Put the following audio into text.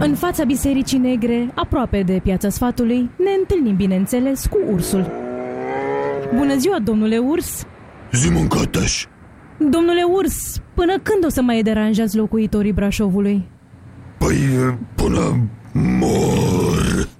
În fața Bisericii Negre, aproape de Piața Sfatului, ne întâlnim, bineînțeles, cu ursul. Bună ziua, domnule urs! Zi, mâncăteș! Domnule urs, până când o să mai deranjați locuitorii Brașovului? Păi, până mor.